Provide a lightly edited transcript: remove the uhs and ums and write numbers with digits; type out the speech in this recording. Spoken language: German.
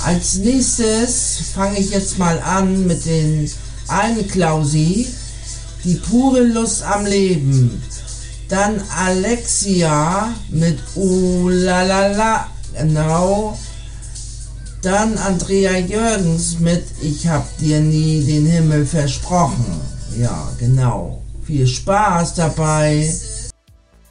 Als nächstes fange ich jetzt mal an mit den einen Klausi, die pure Lust am Leben. Dann Alexia mit Ulalala, genau. Dann Andrea Jürgens mit Ich hab dir nie den Himmel versprochen. Ja, genau. Viel Spaß dabei.